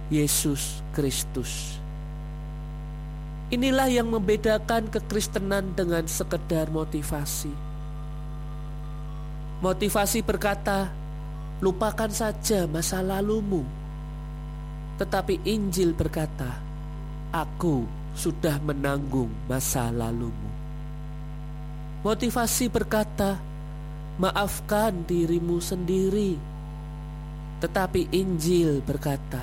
Yesus Kristus. Inilah yang membedakan kekristenan dengan sekedar motivasi. Motivasi berkata, lupakan saja masa lalumu. Tetapi Injil berkata, aku sudah menanggung masa lalumu. Motivasi berkata, maafkan dirimu sendiri. Tetapi Injil berkata,